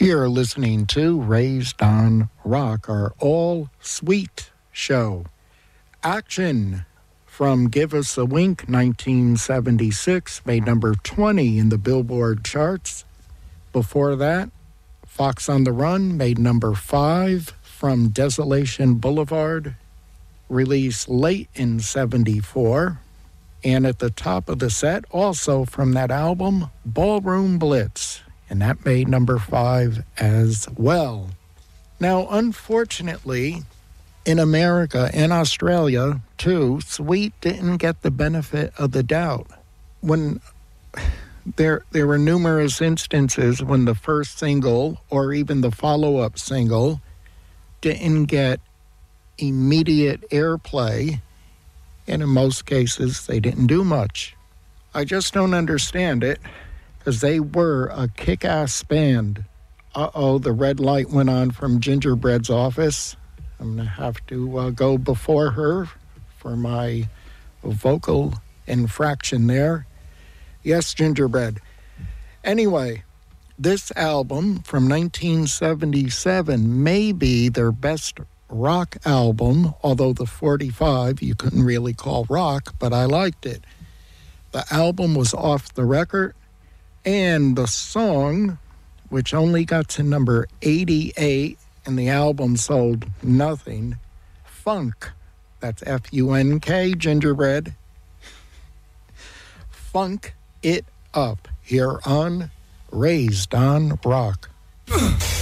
You're listening to Raised on Rock, our all-sweet show. Action from Give Us a Wink, 1976, made number 20 in the Billboard charts. Before that, Fox on the Run made number 5 from Desolation Boulevard, released late in 74. And at the top of the set, also from that album, Ballroom Blitz, and that made number 5 as well. Now, unfortunately, in America and Australia, too, Sweet didn't get the benefit of the doubt. When there were numerous instances when the first single or even the follow-up single didn't get immediate airplay, and in most cases, they didn't do much. I just don't understand it, because they were a kick-ass band. The red light went on from Gingerbread's office. I'm going to have to go before her for my vocal infraction there. Yes, Gingerbread. Anyway, this album from 1977 may be their best rock album, although the 45 you couldn't really call rock, but I liked it. The album was off the record, and the song, which only got to number 88, and the album sold nothing, Funk, that's F-U-N-K, Gingerbread, Funk It Up, here on Raised on Rock.